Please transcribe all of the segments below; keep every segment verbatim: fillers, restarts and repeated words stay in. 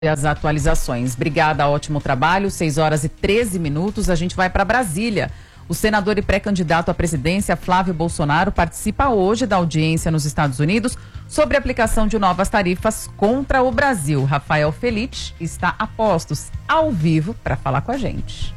As atualizações. Obrigada, ótimo trabalho. seis horas e treze minutos. A gente vai para Brasília. O senador e pré-candidato à presidência, Flávio Bolsonaro, participa hoje da audiência nos Estados Unidos sobre a aplicação de novas tarifas contra o Brasil. Rafael Felite está a postos, ao vivo, para falar com a gente.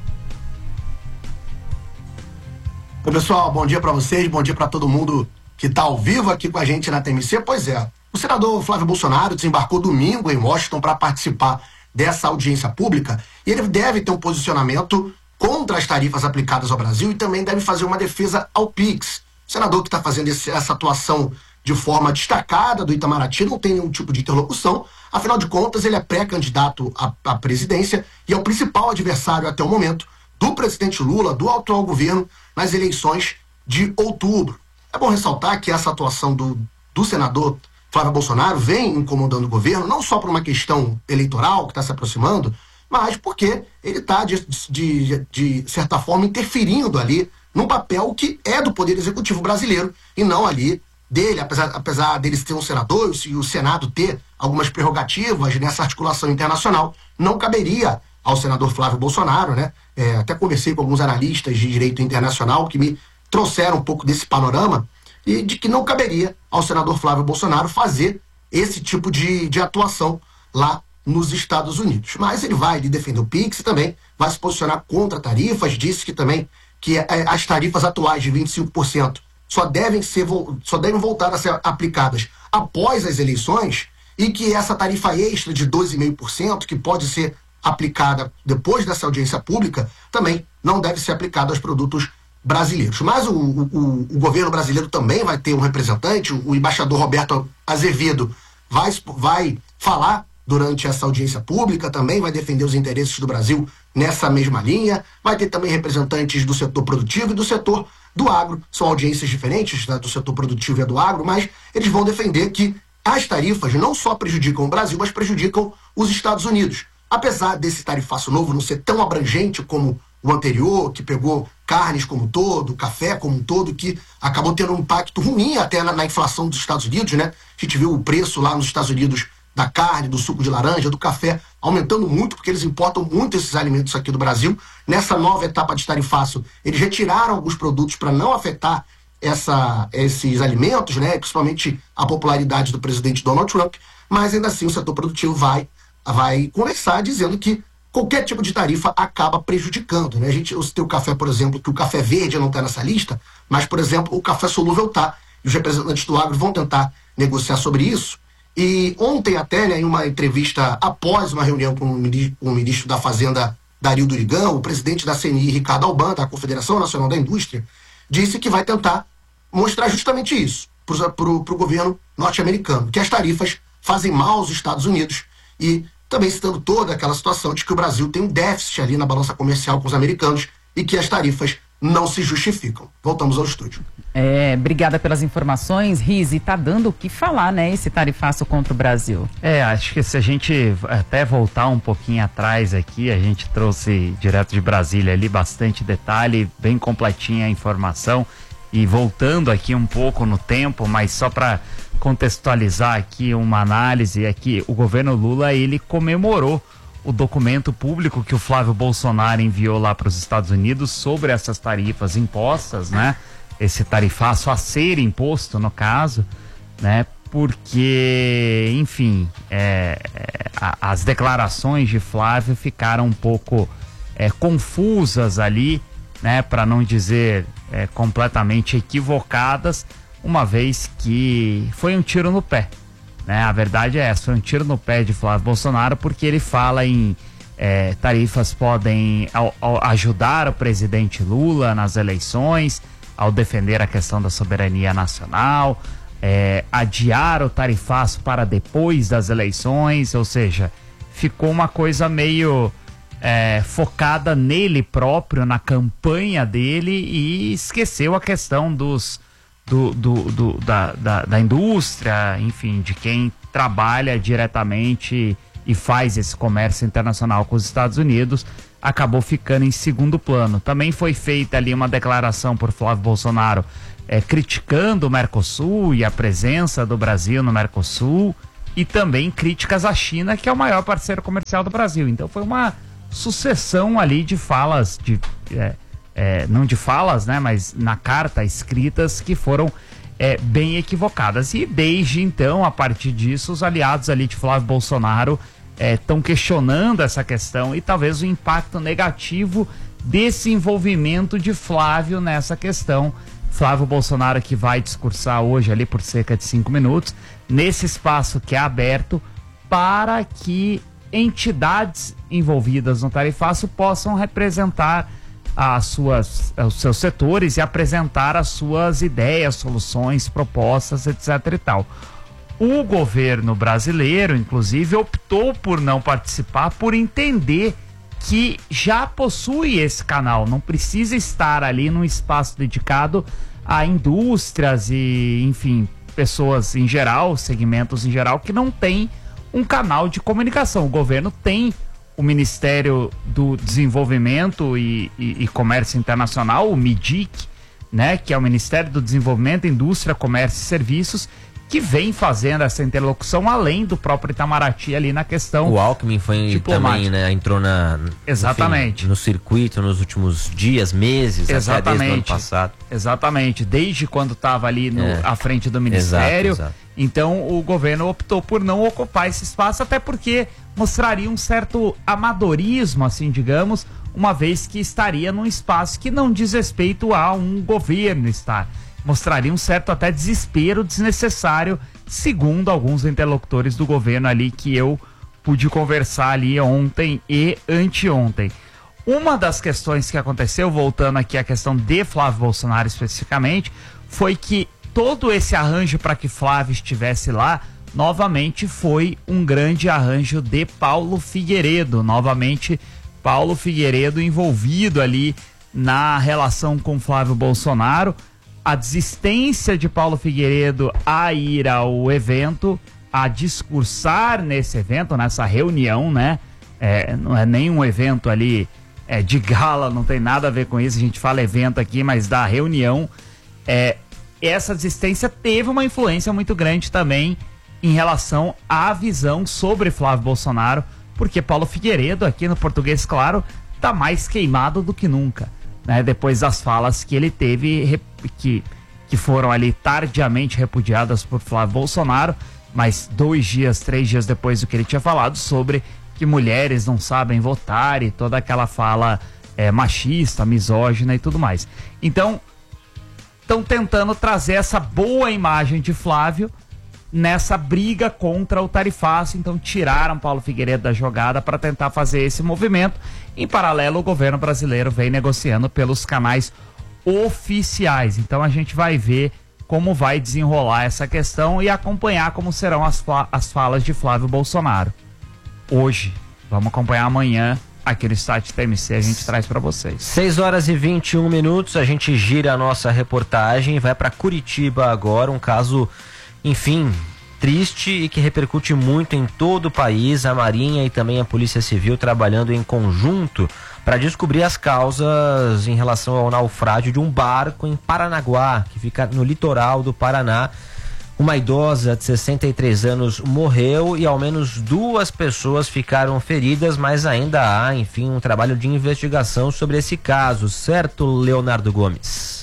Oi, pessoal, bom dia para vocês, bom dia para todo mundo que está ao vivo aqui com a gente na T M C. Pois é, o senador Flávio Bolsonaro desembarcou domingo em Washington para participar dessa audiência pública e ele deve ter um posicionamento contra as tarifas aplicadas ao Brasil e também deve fazer uma defesa ao Pix. O senador que está fazendo esse, essa atuação de forma destacada do Itamaraty não tem nenhum tipo de interlocução, afinal de contas ele é pré-candidato à, à presidência e é o principal adversário até o momento do presidente Lula, do atual governo, nas eleições de outubro. É bom ressaltar que essa atuação do, do senador Flávio Bolsonaro vem incomodando o governo, não só por uma questão eleitoral que está se aproximando, mas porque ele está, de, de, de certa forma, interferindo ali num papel que é do Poder Executivo brasileiro e não ali dele, apesar, apesar dele ser um senador e o Senado ter algumas prerrogativas nessa articulação internacional, não caberia ao senador Flávio Bolsonaro, né? É, até conversei com alguns analistas de direito internacional que me trouxeram um pouco desse panorama e de que não caberia ao senador Flávio Bolsonaro fazer esse tipo de, de atuação lá nos Estados Unidos. Mas ele vai ele defender o Pix e também vai se posicionar contra tarifas, disse que também que as tarifas atuais de vinte e cinco por cento só devem, ser, só devem voltar a ser aplicadas após as eleições e que essa tarifa extra de doze vírgula cinco por cento, que pode ser aplicada depois dessa audiência pública, também não deve ser aplicada aos produtos brasileiros. Mas o, o, o governo brasileiro também vai ter um representante, o embaixador Roberto Azevedo vai, vai falar durante essa audiência pública, também vai defender os interesses do Brasil nessa mesma linha, vai ter também representantes do setor produtivo e do setor do agro, são audiências diferentes, né, do setor produtivo e do agro, mas eles vão defender que as tarifas não só prejudicam o Brasil, mas prejudicam os Estados Unidos. Apesar desse tarifaço novo não ser tão abrangente como o anterior, que pegou carnes como um todo, café como um todo, que acabou tendo um impacto ruim até na, na inflação dos Estados Unidos, né? A gente viu o preço lá nos Estados Unidos da carne, do suco de laranja, do café, aumentando muito, porque eles importam muito esses alimentos aqui do Brasil. Nessa nova etapa de tarifaço, eles retiraram alguns produtos para não afetar essa, esses alimentos, né? Principalmente a popularidade do presidente Donald Trump, mas ainda assim o setor produtivo vai, vai conversar dizendo que qualquer tipo de tarifa acaba prejudicando, né? A gente, eu citei o café, por exemplo, que o café verde não está nessa lista, mas, por exemplo, o café solúvel está. E os representantes do agro vão tentar negociar sobre isso. E ontem até, né, em uma entrevista após uma reunião com o ministro, com o ministro da Fazenda, Dario Durigan, o presidente da C N I, Ricardo Alban, da Confederação Nacional da Indústria, disse que vai tentar mostrar justamente isso para o governo norte-americano, que as tarifas fazem mal aos Estados Unidos e também citando toda aquela situação de que o Brasil tem um déficit ali na balança comercial com os americanos e que as tarifas não se justificam. Voltamos ao estúdio. É, obrigada pelas informações, Rize. Tá dando o que falar, né, esse tarifaço contra o Brasil. É, acho que se a gente até voltar um pouquinho atrás aqui, a gente trouxe direto de Brasília ali bastante detalhe, bem completinha a informação. E voltando aqui um pouco no tempo, mas só para contextualizar aqui uma análise, é que o governo Lula, ele comemorou o documento público que o Flávio Bolsonaro enviou lá para os Estados Unidos sobre essas tarifas impostas, né? Esse tarifaço a ser imposto, no caso, né? Porque, enfim, é, é, a, as declarações de Flávio ficaram um pouco é, confusas ali, né? Para não dizer é, completamente equivocadas, uma vez que foi um tiro no pé. Né? A verdade é essa, foi um tiro no pé de Flávio Bolsonaro, porque ele fala em é, tarifas podem ao, ao ajudar o presidente Lula nas eleições, ao defender a questão da soberania nacional, é, adiar o tarifaço para depois das eleições, ou seja, ficou uma coisa meio é, focada nele próprio, na campanha dele, e esqueceu a questão dos Do, do, do, da, da, da indústria, enfim, de quem trabalha diretamente e faz esse comércio internacional com os Estados Unidos, acabou ficando em segundo plano. Também foi feita ali uma declaração por Flávio Bolsonaro é, criticando o Mercosul e a presença do Brasil no Mercosul, e também críticas à China, que é o maior parceiro comercial do Brasil. Então foi uma sucessão ali de falas, de, é, é, não de falas, né, mas na carta escritas que foram é, bem equivocadas. E desde então, a partir disso, os aliados ali de Flávio Bolsonaro estão é, questionando essa questão e talvez o impacto negativo desse envolvimento de Flávio nessa questão. Flávio Bolsonaro que vai discursar hoje ali por cerca de cinco minutos, nesse espaço que é aberto para que entidades envolvidas no tarifaço possam representar as suas, os seus setores e apresentar as suas ideias, soluções, propostas, etc e tal. O governo brasileiro, inclusive, optou por não participar, por entender que já possui esse canal, não precisa estar ali num espaço dedicado a indústrias e, enfim, pessoas em geral, segmentos em geral, que não tem um canal de comunicação. O governo tem o Ministério do Desenvolvimento e, e, e Comércio Internacional, o MIDIC, né, que é o Ministério do Desenvolvimento, Indústria, Comércio e Serviços, que vem fazendo essa interlocução além do próprio Itamaraty ali na questão. O Alckmin foi também, né, entrou na, exatamente, enfim, no circuito nos últimos dias, meses, exatamente, até desde o ano passado. Exatamente, desde quando estava ali no, é. à frente do Ministério. Exato, exato. Então o governo optou por não ocupar esse espaço, até porque mostraria um certo amadorismo, assim, digamos, uma vez que estaria num espaço que não diz respeito a um governo estar. Mostraria um certo até desespero desnecessário, segundo alguns interlocutores do governo ali que eu pude conversar ali ontem e anteontem. Uma das questões que aconteceu, voltando aqui à questão de Flávio Bolsonaro especificamente, foi que todo esse arranjo para que Flávio estivesse lá, novamente foi um grande arranjo de Paulo Figueiredo, novamente Paulo Figueiredo envolvido ali na relação com Flávio Bolsonaro. A desistência de Paulo Figueiredo a ir ao evento, a discursar nesse evento, nessa reunião, né? É, não é nenhum evento ali é, de gala, não tem nada a ver com isso, a gente fala evento aqui, mas da reunião. É, essa desistência teve uma influência muito grande também em relação à visão sobre Flávio Bolsonaro, porque Paulo Figueiredo, aqui no Português Claro, tá mais queimado do que nunca. Né, depois das falas que ele teve, que, que foram ali tardiamente repudiadas por Flávio Bolsonaro, mas dois dias, três dias depois do que ele tinha falado sobre que mulheres não sabem votar e toda aquela fala é, machista, misógina e tudo mais. Então, estão tentando trazer essa boa imagem de Flávio nessa briga contra o tarifaço, então tiraram Paulo Figueiredo da jogada para tentar fazer esse movimento. Em paralelo, o governo brasileiro vem negociando pelos canais oficiais. Então a gente vai ver como vai desenrolar essa questão e acompanhar como serão as, as falas de Flávio Bolsonaro. Hoje, vamos acompanhar amanhã aqui no Estádio T M C, a gente traz para vocês. seis horas e vinte e um minutos, a gente gira a nossa reportagem, vai para Curitiba agora, um caso, enfim, triste e que repercute muito em todo o país. A Marinha e também a Polícia Civil trabalhando em conjunto para descobrir as causas em relação ao naufrágio de um barco em Paranaguá, que fica no litoral do Paraná. Uma idosa de sessenta e três anos morreu e ao menos duas pessoas ficaram feridas, mas ainda há, enfim, um trabalho de investigação sobre esse caso, certo, Leonardo Gomes?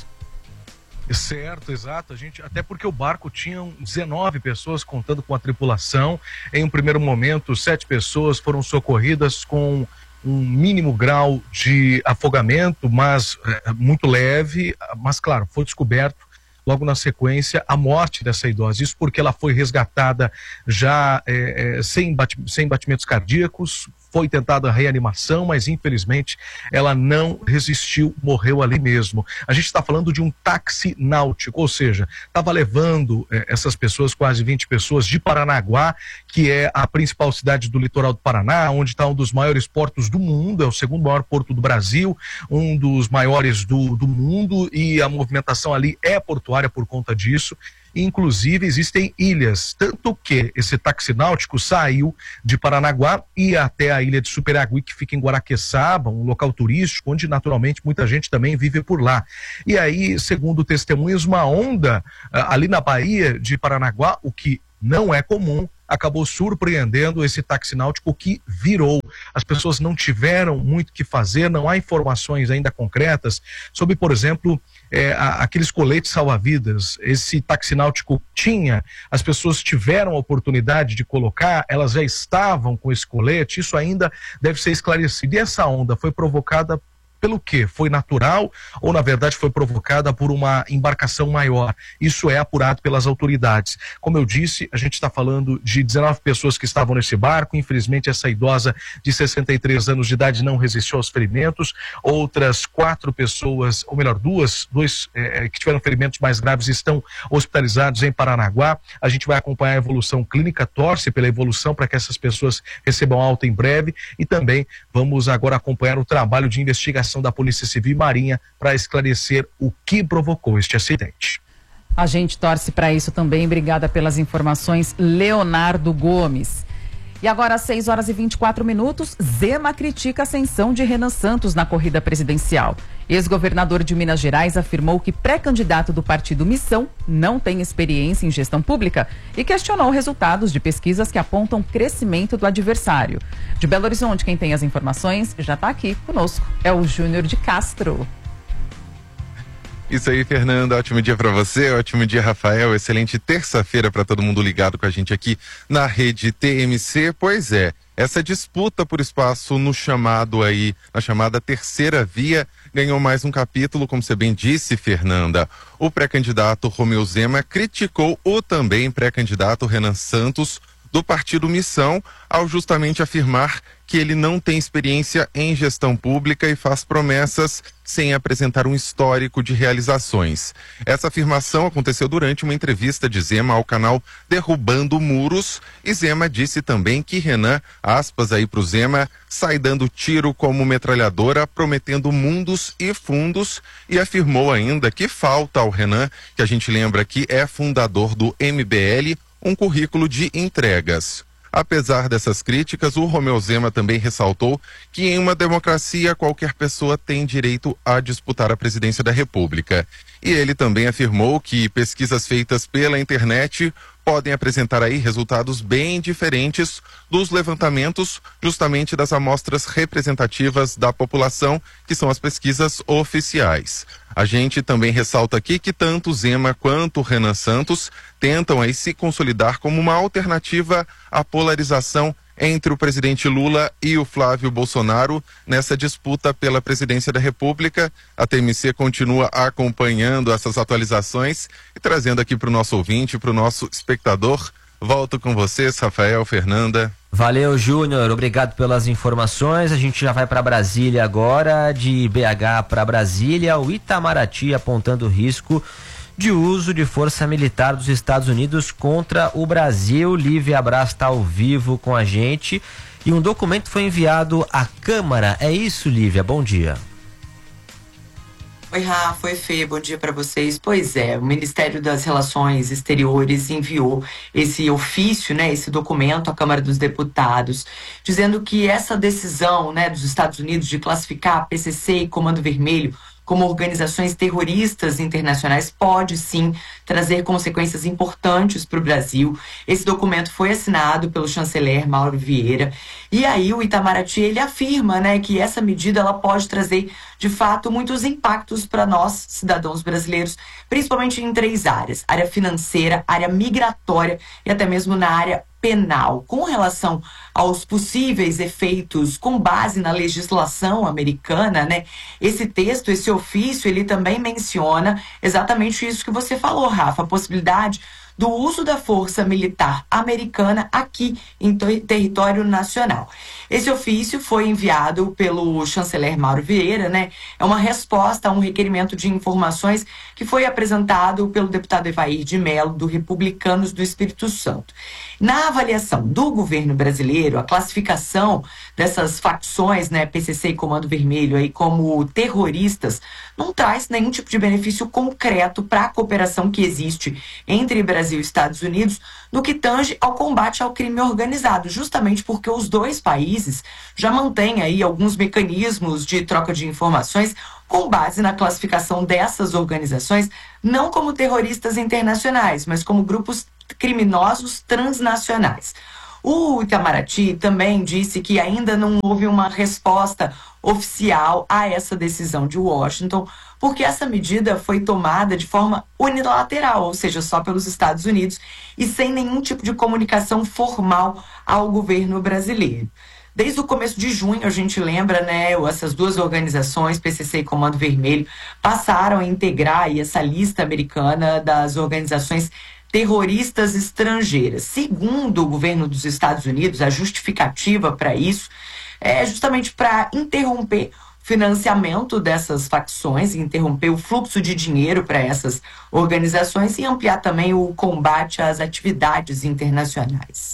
Certo, exato, a gente, até porque o barco tinha dezenove pessoas contando com a tripulação. Em um primeiro momento, sete pessoas foram socorridas com um mínimo grau de afogamento, mas é, muito leve, mas claro, foi descoberto logo na sequência a morte dessa idosa. Isso porque ela foi resgatada já é, é, sem, bate, sem batimentos cardíacos, foi tentada a reanimação, mas infelizmente ela não resistiu, morreu ali mesmo. A gente está falando de um táxi náutico, ou seja, estava levando é, essas pessoas, quase vinte pessoas, de Paranaguá, que é a principal cidade do litoral do Paraná, onde está um dos maiores portos do mundo, é o segundo maior porto do Brasil, um dos maiores do, do mundo, e a movimentação ali é portuária por conta disso. Inclusive existem ilhas, tanto que esse táxi náutico saiu de Paranaguá e até a ilha de Superagui, que fica em Guaraqueçaba, um local turístico onde naturalmente muita gente também vive por lá. E aí, segundo testemunhos, uma onda ali na Baía de Paranaguá, o que não é comum, acabou surpreendendo esse táxi náutico que virou. As pessoas não tiveram muito o que fazer, não há informações ainda concretas sobre, por exemplo, é, a, aqueles coletes salva-vidas. Esse táxi náutico tinha, as pessoas tiveram a oportunidade de colocar, elas já estavam com esse colete, isso ainda deve ser esclarecido. E essa onda foi provocada pelo quê? Foi natural ou, na verdade, foi provocada por uma embarcação maior? Isso é apurado pelas autoridades. Como eu disse, a gente está falando de dezenove pessoas que estavam nesse barco. Infelizmente, essa idosa de sessenta e três anos de idade não resistiu aos ferimentos. Outras quatro pessoas, ou melhor, duas, dois é, que tiveram ferimentos mais graves estão hospitalizados em Paranaguá. A gente vai acompanhar a evolução clínica, torce pela evolução para que essas pessoas recebam alta em breve. E também vamos agora acompanhar o trabalho de investigação da Polícia Civil e Marinha para esclarecer o que provocou este acidente. A gente torce para isso também. Obrigada pelas informações, Leonardo Gomes. E agora, às seis horas e vinte e quatro minutos, Zema critica a ascensão de Renan Santos na corrida presidencial. Ex-governador de Minas Gerais afirmou que pré-candidato do partido Missão não tem experiência em gestão pública e questionou resultados de pesquisas que apontam crescimento do adversário. De Belo Horizonte, quem tem as informações já está aqui conosco. É o Júnior de Castro. Isso aí, Fernanda. Ótimo dia para você, ótimo dia, Rafael. Excelente terça-feira para todo mundo ligado com a gente aqui na rede T M C. Pois é, essa disputa por espaço no chamado aí, na chamada terceira via, ganhou mais um capítulo, como você bem disse, Fernanda. O pré-candidato Romeu Zema criticou o também pré-candidato Renan Santos do partido Missão, ao justamente afirmar que ele não tem experiência em gestão pública e faz promessas sem apresentar um histórico de realizações. Essa afirmação aconteceu durante uma entrevista de Zema ao canal Derrubando Muros, e Zema disse também que Renan, aspas aí pro Zema, sai dando tiro como metralhadora, prometendo mundos e fundos, e afirmou ainda que falta ao Renan, que a gente lembra que é fundador do M B L, um currículo de entregas. Apesar dessas críticas, o Romeu Zema também ressaltou que em uma democracia qualquer pessoa tem direito a disputar a presidência da República. E ele também afirmou que pesquisas feitas pela internet podem apresentar aí resultados bem diferentes dos levantamentos justamente das amostras representativas da população, que são as pesquisas oficiais. A gente também ressalta aqui que tanto Zema quanto Renan Santos tentam aí se consolidar como uma alternativa à polarização entre o presidente Lula e o Flávio Bolsonaro nessa disputa pela presidência da República. A T M C continua acompanhando essas atualizações e trazendo aqui para o nosso ouvinte, para o nosso espectador. Volto com vocês, Rafael, Fernanda. Valeu, Júnior. Obrigado pelas informações. A gente já vai para Brasília agora. De B H para Brasília, o Itamaraty apontando risco de uso de força militar dos Estados Unidos contra o Brasil. Lívia Abraz está ao vivo com a gente e um documento foi enviado à Câmara. É isso, Lívia? Bom dia. Oi, Rafa, oi, Fê, bom dia para vocês. Pois é, o Ministério das Relações Exteriores enviou esse ofício, né, esse documento à Câmara dos Deputados, dizendo que essa decisão, né, dos Estados Unidos de classificar a P C C e Comando Vermelho como organizações terroristas internacionais pode sim trazer consequências importantes para o Brasil. Esse documento foi assinado pelo chanceler Mauro Vieira e aí o Itamaraty ele afirma, né, que essa medida ela pode trazer de fato muitos impactos para nós cidadãos brasileiros, principalmente em três áreas: área financeira, área migratória e até mesmo na área penal. Com relação aos possíveis efeitos com base na legislação americana, né? Esse texto, esse ofício, ele também menciona exatamente isso que você falou, Rafa, a possibilidade do uso da força militar americana aqui em território nacional. Esse ofício foi enviado pelo chanceler Mauro Vieira, né? É uma resposta a um requerimento de informações que foi apresentado pelo deputado Evair de Mello, do Republicanos do Espírito Santo. Na avaliação do governo brasileiro, a classificação dessas facções, né, P C C e Comando Vermelho, aí, como terroristas, não traz nenhum tipo de benefício concreto para a cooperação que existe entre Brasil e Estados Unidos no que tange ao combate ao crime organizado, justamente porque os dois países já mantêm aí alguns mecanismos de troca de informações com base na classificação dessas organizações não como terroristas internacionais, mas como grupos criminosos transnacionais. O Itamaraty também disse que ainda não houve uma resposta oficial a essa decisão de Washington, porque essa medida foi tomada de forma unilateral, ou seja, só pelos Estados Unidos e sem nenhum tipo de comunicação formal ao governo brasileiro. Desde o começo de junho, a gente lembra, né, essas duas organizações, P C C e Comando Vermelho, passaram a integrar aí essa lista americana das organizações terroristas estrangeiras. Segundo o governo dos Estados Unidos, a justificativa para isso é justamente para interromper o financiamento dessas facções, interromper o fluxo de dinheiro para essas organizações e ampliar também o combate às atividades internacionais.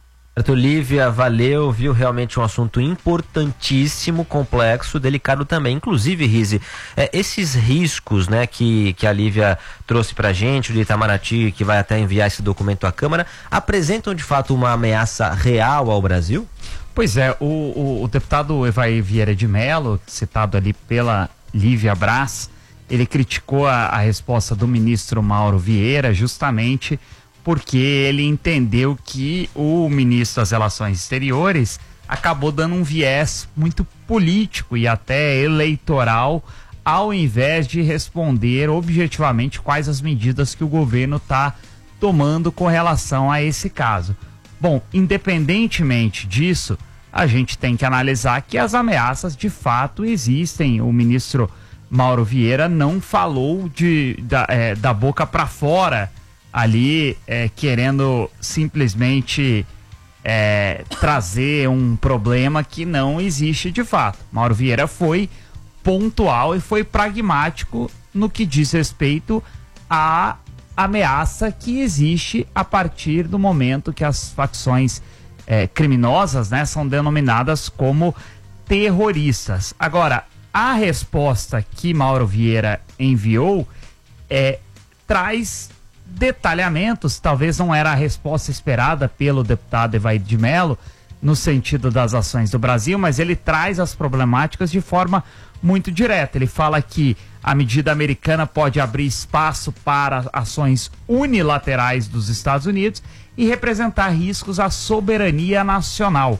Lívia, valeu, viu? Realmente um assunto importantíssimo, complexo, delicado também. Inclusive, Rizzi, é, esses riscos, né, que, que a Lívia trouxe pra gente, o Itamaraty, que vai até enviar esse documento à Câmara, apresentam de fato uma ameaça real ao Brasil? Pois é, o, o, o deputado Evair Vieira de Mello, citado ali pela Lívia Braz, ele criticou a, a resposta do ministro Mauro Vieira justamente porque ele entendeu que o ministro das Relações Exteriores acabou dando um viés muito político e até eleitoral, ao invés de responder objetivamente quais as medidas que o governo está tomando com relação a esse caso. Bom, independentemente disso, a gente tem que analisar que as ameaças de fato existem. O ministro Mauro Vieira não falou de, da, é, da boca para fora ali, é, querendo simplesmente é, trazer um problema que não existe de fato. Mauro Vieira foi pontual e foi pragmático no que diz respeito à ameaça que existe a partir do momento que as facções é, criminosas, né, são denominadas como terroristas. Agora, a resposta que Mauro Vieira enviou é, traz detalhamentos, talvez não era a resposta esperada pelo deputado Evair de Mello no sentido das ações do Brasil, mas ele traz as problemáticas de forma muito direta. Ele fala que a medida americana pode abrir espaço para ações unilaterais dos Estados Unidos e representar riscos à soberania nacional.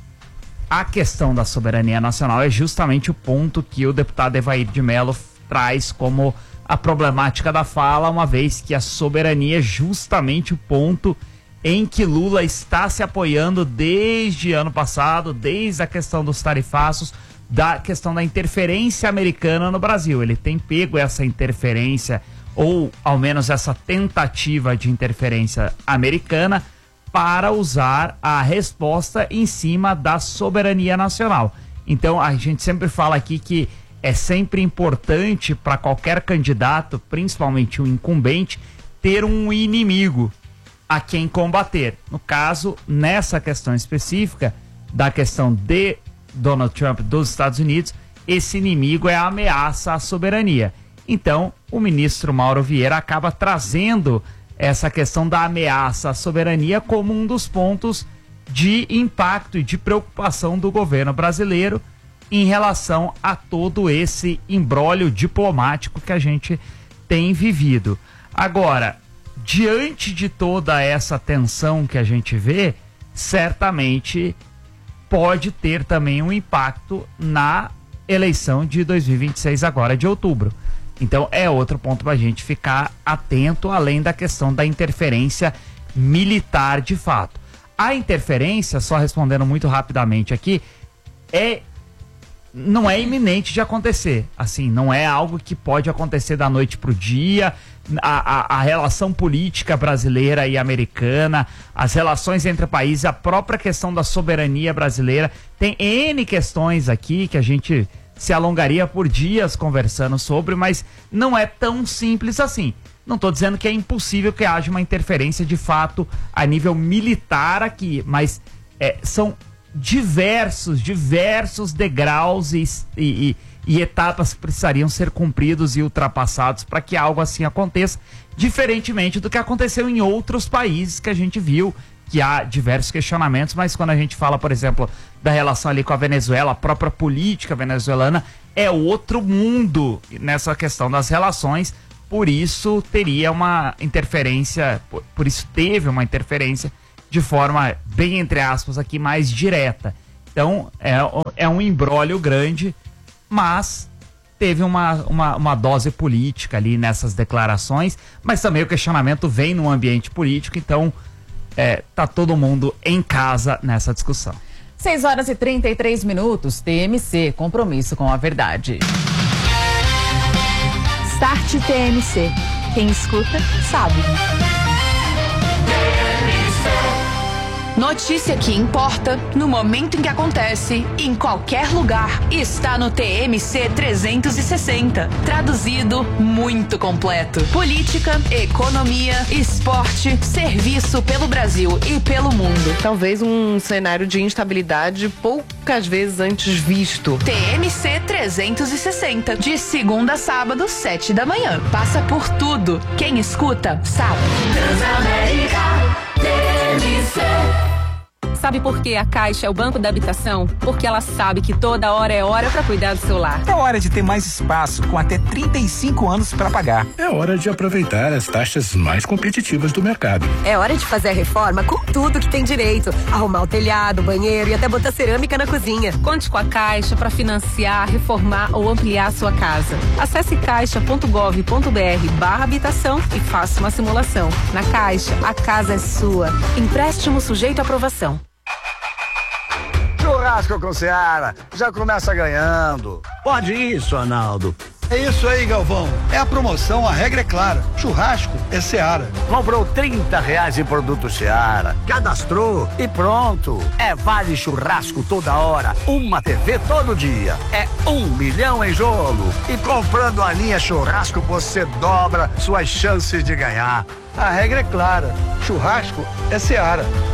A questão da soberania nacional é justamente o ponto que o deputado Evair de Mello traz como a problemática da fala, uma vez que a soberania é justamente o ponto em que Lula está se apoiando desde ano passado, desde a questão dos tarifaços, da questão da interferência americana no Brasil. Ele tem pego essa interferência, ou ao menos essa tentativa de interferência americana, para usar a resposta em cima da soberania nacional. Então a gente sempre fala aqui que é sempre importante para qualquer candidato, principalmente o incumbente, ter um inimigo a quem combater. No caso, nessa questão específica, da questão de Donald Trump dos Estados Unidos, esse inimigo é a ameaça à soberania. Então, o ministro Mauro Vieira acaba trazendo essa questão da ameaça à soberania como um dos pontos de impacto e de preocupação do governo brasileiro em relação a todo esse imbróglio diplomático que a gente tem vivido. Agora, diante de toda essa tensão que a gente vê, certamente pode ter também um impacto na eleição de dois mil e vinte e seis, agora de outubro. Então é outro ponto para a gente ficar atento, além da questão da interferência militar de fato. A interferência, só respondendo muito rapidamente aqui, é não é iminente de acontecer, assim, não é algo que pode acontecer da noite pro dia. A, a, a relação política brasileira e americana, as relações entre países, a própria questão da soberania brasileira, tem N questões aqui que a gente se alongaria por dias conversando sobre, mas não é tão simples assim. Não estou dizendo que é impossível que haja uma interferência de fato a nível militar aqui, mas é, são diversos, diversos degraus e, e, e etapas que precisariam ser cumpridos e ultrapassados para que algo assim aconteça, diferentemente do que aconteceu em outros países que a gente viu, que há diversos questionamentos, mas quando a gente fala, por exemplo, da relação ali com a Venezuela, a própria política venezuelana é outro mundo nessa questão das relações por isso teria uma interferência, por, por isso teve uma interferência de forma, bem entre aspas aqui, mais direta. Então, é, é um imbróglio grande, mas teve uma, uma, uma dose política ali nessas declarações, mas também o questionamento vem no ambiente político, então é, tá todo mundo em casa nessa discussão. seis horas e trinta e três minutos, T M C, compromisso com a verdade. Start T M C. Quem escuta, sabe. Notícia que importa, no momento em que acontece, em qualquer lugar, está no T M C trezentos e sessenta. Traduzido, muito completo. Política, economia, esporte, serviço pelo Brasil e pelo mundo. Talvez um cenário de instabilidade poucas vezes antes visto. T M C trezentos e sessenta, de segunda a sábado, sete da manhã. Passa por tudo. Quem escuta, sabe. Transamérica T M C. Sabe por que a Caixa é o banco da habitação? Porque ela sabe que toda hora é hora para cuidar do seu lar. É hora de ter mais espaço, com até trinta e cinco anos para pagar. É hora de aproveitar as taxas mais competitivas do mercado. É hora de fazer a reforma com tudo que tem direito. Arrumar o telhado, o banheiro e até botar cerâmica na cozinha. Conte com a Caixa para financiar, reformar ou ampliar a sua casa. Acesse caixa ponto gov ponto br barra habitação e faça uma simulação. Na Caixa, a casa é sua. Empréstimo sujeito à aprovação. Churrasco com Seara, já começa ganhando. Pode isso, Arnaldo. É isso aí, Galvão. É a promoção, a regra é clara. Churrasco é Seara. Comprou trinta reais em produto Seara, cadastrou e pronto. É vale churrasco toda hora, uma T V todo dia. É um milhão em jogo. E comprando a linha churrasco, você dobra suas chances de ganhar. A regra é clara. Churrasco é Seara.